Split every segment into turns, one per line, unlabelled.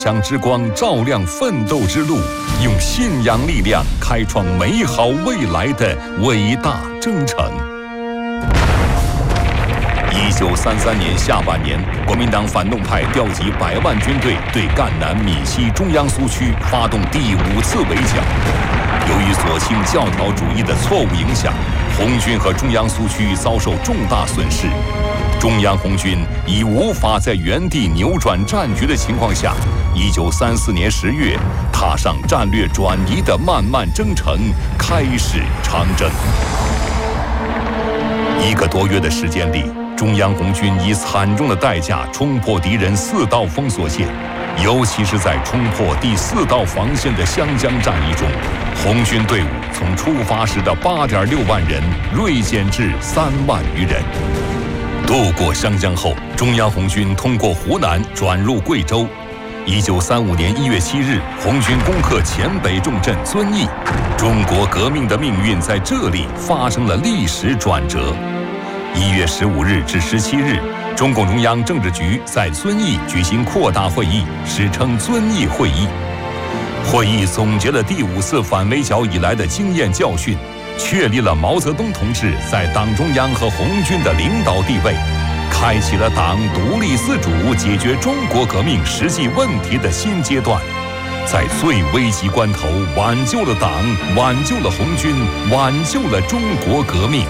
将之光照亮奋斗之路，用信仰力量开创美好未来的伟大征程。1933年下半年，国民党反动派调集100万军队，对赣南闽西中央苏区发动第5次围剿。由于左倾教条主义的错误影响，红军和中央苏区遭受重大损失。中央红军已无法在原地扭转战局的情况下，1934年10月，踏上战略转移的漫漫征程，开始长征。1个多月的时间里，中央红军以惨重的代价冲破敌人4道封锁线，尤其是在冲破第4道防线的湘江战役中，红军队伍从出发时的8.6万人锐减至3万余人。渡过湘江后，中央红军通过湖南转入贵州。1935年1月7日，红军攻克黔北重镇遵义，中国革命的命运在这里发生了历史转折。1月15日至17日，中共中央政治局在遵义举行扩大会议，史称遵义会议。会议总结了第5次反围剿以来的经验教训，确立了毛泽东同志在党中央和红军的领导地位，开启了党独立自主解决中国革命实际问题的新阶段，在最危急关头挽救了党，挽救了红军，挽救了中国革命。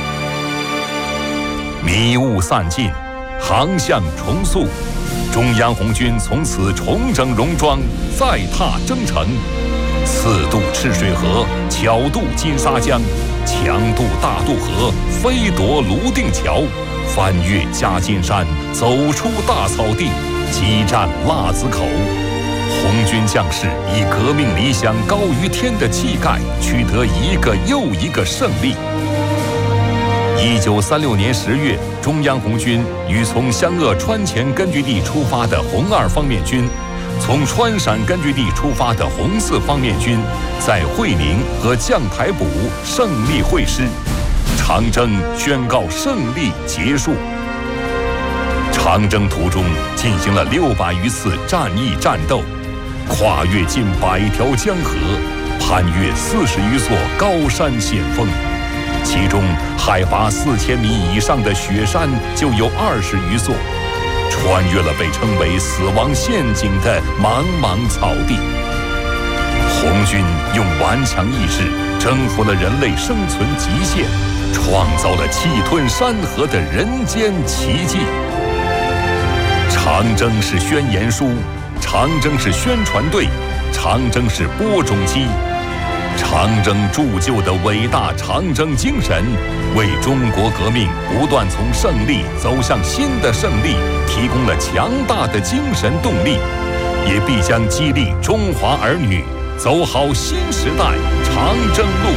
迷雾散尽，航向重塑，中央红军从此重整戎装，再踏征程，次渡赤水河，巧渡金沙江，强渡大渡河，飞夺泸定桥，翻越夹金山，走出大草地，激战腊子口。红军将士以革命理想高于天的气概，取得一个又一个胜利。1936年10月，中央红军与从湘鄂川黔根据地出发的红2方面军，从川陕根据地出发的红4方面军，在会宁和绛台堡胜利会师，长征宣告胜利结束。长征途中进行了600余次战役战斗，跨越近100条江河，攀越40余座高山险峰，其中海拔4000米以上的雪山就有20余座，穿越了被称为死亡陷阱的茫茫草地。红军用顽强意志征服了人类生存极限，创造了气吞山河的人间奇迹。长征是宣言书，长征是宣传队，长征是播种机。长征铸就的伟大长征精神，为中国革命不断从胜利走向新的胜利提供了强大的精神动力，也必将激励中华儿女走好新时代长征路。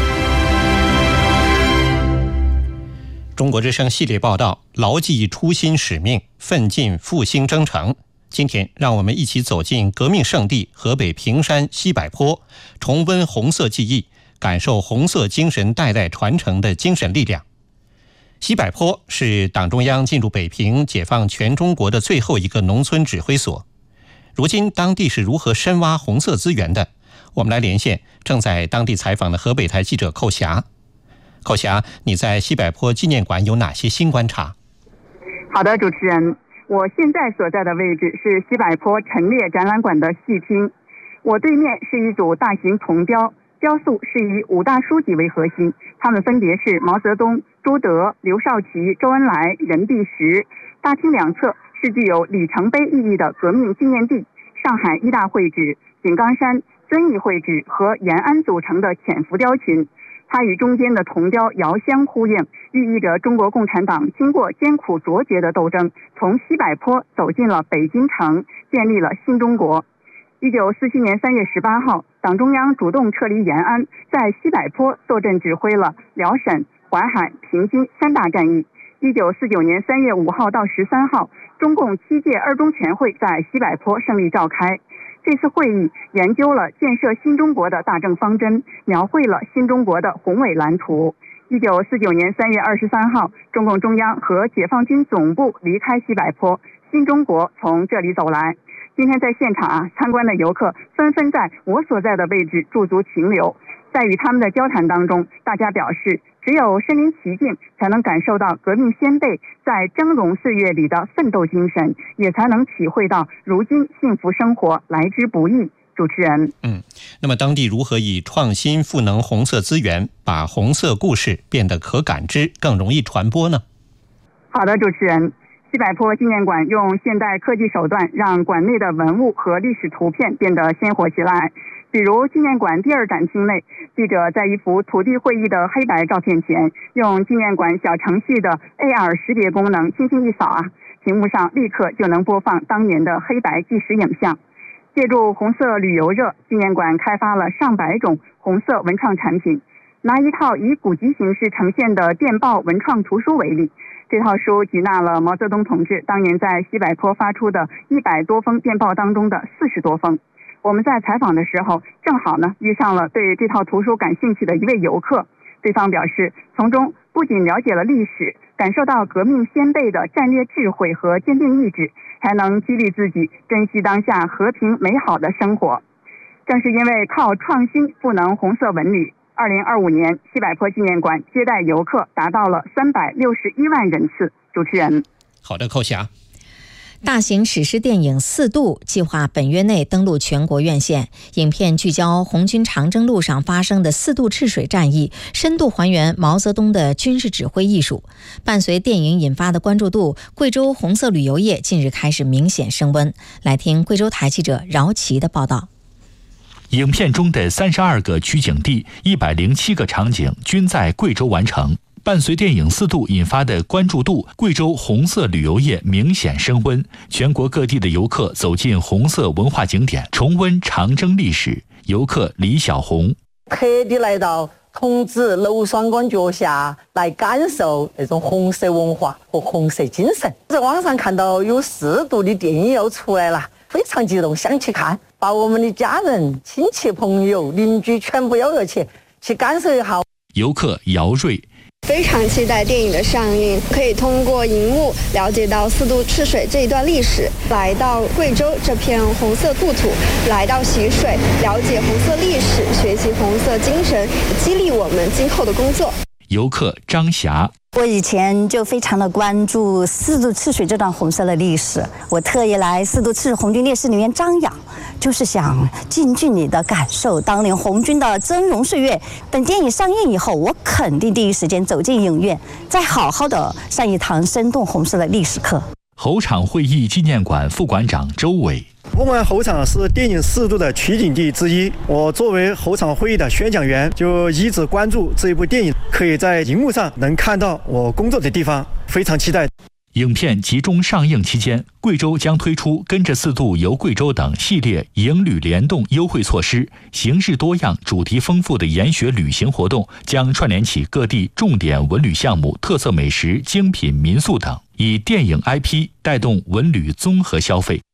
中国之声系列报道，牢记初心使命，奋进复兴征程。今天让我们一起走进革命圣地河北平山西柏坡，重温红色记忆，感受红色精神代代传承的精神力量。西柏坡是党中央进入北平解放全中国的最后一个农村指挥所。如今当地是如何深挖红色资源的？我们来连线正在当地采访的河北台记者寇霞。寇霞，你在西柏坡纪念馆有哪些新观察？
好的，主持人，我现在所在的位置是西柏坡陈列展览馆的戏厅，我对面是一组大型铜雕，雕塑是以5大书记为核心，他们分别是毛泽东、朱德、刘少奇、周恩来、任弼时。大厅两侧是具有里程碑意义的革命纪念地，上海一大会址、井冈山、遵义会址和延安组成的浅浮雕群。它与中间的铜雕遥相呼应，寓意着中国共产党经过艰苦卓绝的斗争，从西柏坡走进了北京城，建立了新中国。1947年3月18号，党中央主动撤离延安，在西柏坡坐镇指挥了辽沈、淮海、平津3大战役。1949年3月5号到13号，中共7届二中全会在西柏坡胜利召开。这次会议研究了建设新中国的大政方针，描绘了新中国的宏伟蓝图。1949年3月23号，中共中央和解放军总部离开西柏坡，新中国从这里走来。今今天在现场参观的游客纷纷在我所在的位置驻足停留。在与他们的交谈当中，大家表示，只有身临其境，才能感受到革命先辈在峥嵘岁月里的奋斗精神，也才能体会到如今幸福生活来之不易。主持人，
那么当地如何以创新赋能红色资源，把红色故事变得可感知，更容易传播呢？
好的，主持人。西柏坡纪念馆用现代科技手段，让馆内的文物和历史图片变得鲜活起来。比如纪念馆第2展厅内，记者在一幅土地会议的黑白照片前，用纪念馆小程序的 AR 识别功能轻轻一扫屏幕上立刻就能播放当年的黑白纪实影像。借助红色旅游热，纪念馆开发了上百种红色文创产品。拿一套以古籍形式呈现的电报文创图书为例，这套书集纳了毛泽东同志当年在西柏坡发出的100多封电报当中的40多封。我们在采访的时候，正好遇上了对这套图书感兴趣的一位游客。对方表示，从中不仅了解了历史，感受到革命先辈的战略智慧和坚定意志，还能激励自己珍惜当下和平美好的生活。正是因为靠创新赋能红色文旅，2025年西柏坡纪念馆接待游客达到了361万人次。主持人，
好的，寇霞。
大型史诗电影《四渡》计划本月内登陆全国院线。影片聚焦红军长征路上发生的四渡赤水战役，深度还原毛泽东的军事指挥艺术。伴随电影引发的关注度，贵州红色旅游业近日开始明显升温。来听贵州台记者饶琦的报道。
影片中的32个取景地、107个场景均在贵州完成。伴随电影《四渡》引发的关注度，贵州红色旅游业明显升温。全国各地的游客走进红色文化景点，重温长征历史。游客李小红
特地来到同治娄双光脚下，来感受那种红色文化和红色精神。在网上看到有《四渡》的电影要出来了，非常激动，想去看，把我们的家人、亲戚、朋友、邻居全部邀约去感受一下。
游客姚瑞
非常期待电影的上映，可以通过荧幕了解到四渡赤水这一段历史，来到贵州这片红色故土，来到习水，了解红色历史，学习红色精神，激励我们今后的工作。
游客张霞，
我以前就非常的关注四渡赤水这段红色的历史，我特意来四渡赤水红军烈士陵园瞻仰，就是想近距离的感受当年红军的峥嵘岁月。等电影上映以后，我肯定第一时间走进影院，再好好的上一堂生动红色的历史课。
猴场会议纪念馆副馆长周伟，
我们猴场是电影《四渡》的取景地之一，我作为猴场会议的宣讲员，就一直关注这一部电影，可以在荧幕上能看到我工作的地方，非常期待。
影片集中上映期间，贵州将推出跟着四渡游贵州等系列营旅联动优惠措施，形式多样、主题丰富的研学旅行活动将串联起各地重点文旅项目、特色美食、精品民宿等，以电影 IP 带动文旅综合消费。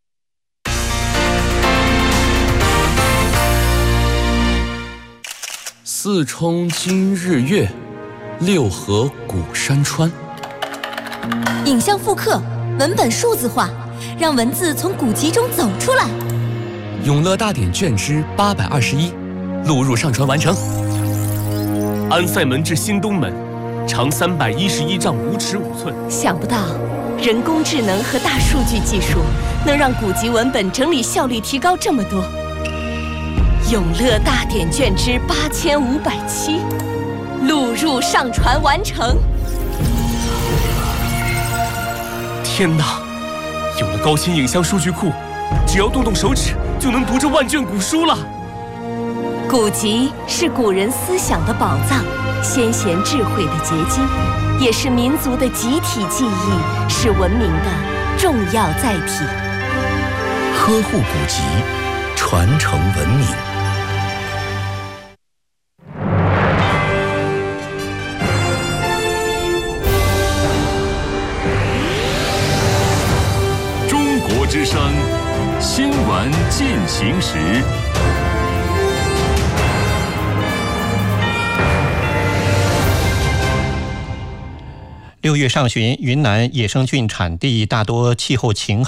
四冲今日月，六合古山川。
影像复刻，文本数字化，让文字从古籍中走出来。
永乐大典卷之821，录入上传完成。安塞门至新东门，长311丈5尺5寸。
想不到，人工智能和大数据技术能让古籍文本整理效率提高这么多。永乐大典卷之8507，录入上传完成。
天哪！有了高清影像数据库，只要动动手指就能读这万卷古书了。
古籍是古人思想的宝藏，先贤智慧的结晶，也是民族的集体记忆，是文明的重要载体。
呵护古籍，传承文明。之声新闻进行时。
6月上旬，云南野生菌产地大多气候晴旱，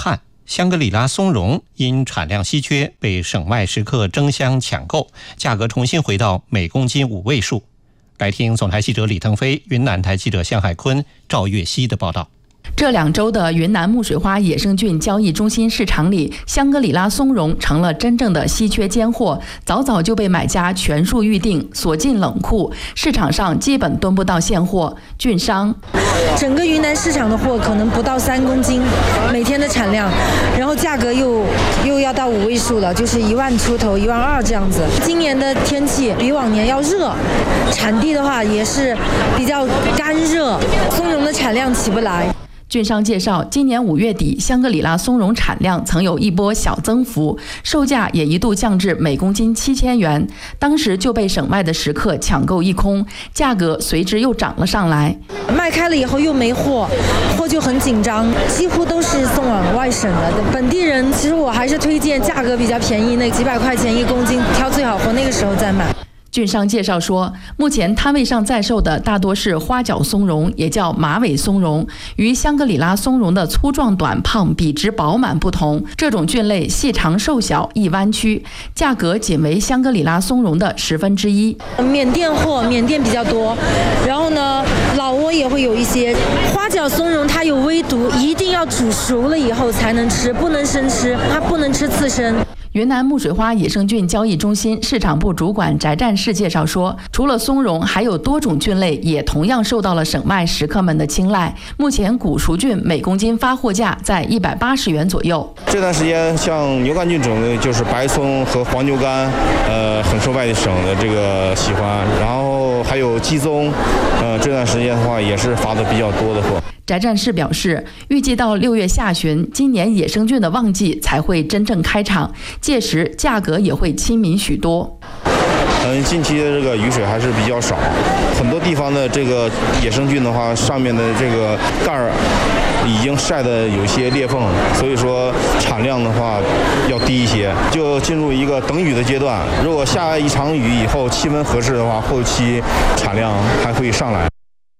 香格里拉松茸因产量稀缺，被省外食客争相抢购，价格重新回到每公斤5位数。来听总台记者李腾飞、云南台记者向海坤、赵月熙的报道。
这2周的云南木水花野生菌交易中心市场里，香格里拉松茸成了真正的稀缺尖货，早早就被买家全数预定，锁进冷库，市场上基本蹲不到现货。菌商，
整个云南市场的货可能不到3公斤每天的产量，然后价格又要到5位数了，就是1万出头、1万2这样子。今年的天气比往年要热，产地的话也是比较干热，松茸的产量起不来。
菌商介绍，今年5月底，香格里拉松茸产量曾有一波小增幅，售价也一度降至每公斤7000元，当时就被省外的食客抢购一空，价格随之又涨了上来。
卖开了以后又没货，货就很紧张，几乎都是送往外省了。本地人其实我还是推荐价格比较便宜，那几百块钱1公斤，挑最好货，那个时候再买。
菌商介绍说，目前摊位上在售的大多是花角松茸，也叫马尾松茸，与香格里拉松茸的粗壮短胖、笔直饱满不同，这种菌类细长瘦小、易弯曲，价格仅为香格里拉松茸的1/10。
缅甸货，缅甸比较多，然后呢，老挝也会有一些。花角松茸它有微毒，一定要煮熟了以后才能吃，不能生吃，它不能吃刺身。
云南木水花野生菌交易中心市场部主管翟战士介绍说，除了松茸，还有多种菌类也同样受到了省外食客们的青睐。目前古熟菌每公斤发货价在180元左右。
这段时间，像牛肝菌种类，就是白松和黄牛肝，很受外省的这个喜欢。然后还有鸡枞，这段时间的话也是发的比较多的货。
翟战士表示，预计到6月下旬，今年野生菌的旺季才会真正开场，届时价格也会亲民许多。
近期的这个雨水还是比较少，很多地方的这个野生菌的话，上面的这个盖儿已经晒得有些裂缝，所以说产量的话要低一些，就进入一个等雨的阶段。如果下一场雨以后气温合适的话，后期产量还会上来。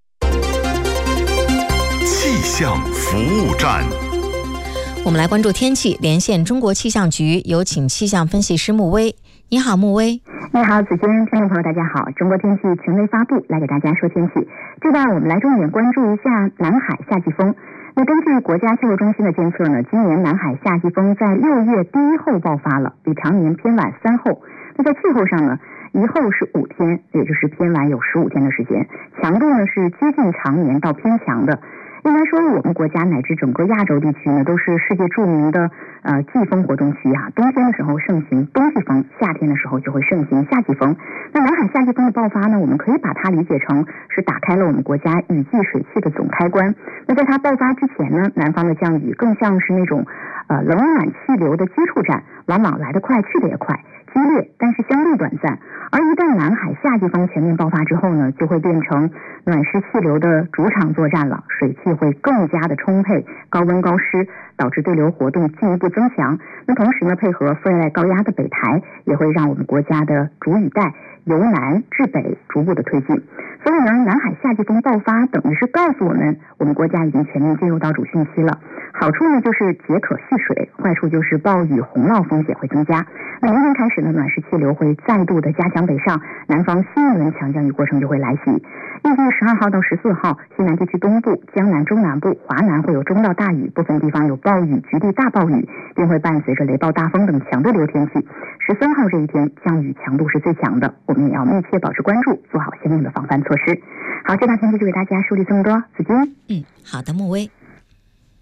气象服务站，
我们来关注天气，连线中国气象局，有请气象分析师穆威。你好，穆威。
你好，子君，听众朋友大家好。中国天气权威发布，来给大家说天气。这段我们来重点关注一下南海夏季风。那根据国家气候中心的监测呢，今年南海夏季风在6月第一后爆发了，比常年偏晚3后。那在气候上呢，一后是5天，也就是偏晚有15天的时间，强度呢是接近常年到偏强的。应该说，我们国家乃至整个亚洲地区呢，都是世界著名的季风活动区啊。冬天的时候盛行冬季风，夏天的时候就会盛行夏季风。那南海夏季风的爆发呢，我们可以把它理解成是打开了我们国家雨季水汽的总开关。那在它爆发之前呢，南方的降雨更像是那种冷暖气流的接触站，往往来得快，去得也快，激烈，但是相对短暂。而一旦南海夏季风全面爆发之后呢，就会变成暖湿气流的主场作战了，水汽会更加的充沛，高温高湿，导致对流活动进一步增强。那同时呢，配合副热带高压的北抬，也会让我们国家的主雨带由南至北逐步的推进。所以呢，南海夏季风爆发等于是告诉我们国家已经全面进入到主汛期了。好处呢就是解渴蓄水，坏处就是暴雨洪涝风险会增加。那明天开始呢，暖湿气流会再度的加强北上，南方新一轮强降雨过程就会来袭。预计12号到14号，西南地区东部、江南中南部、华南会有中到大雨，部分地方有暴雨、局地大暴雨，并会伴随着雷暴大风等强对流天气。13号这一天降雨强度是最强的，我们也要密切保持关注，做好相应的防范措施。好，这条天气就给大家梳理这么多，子君。
好的，穆威。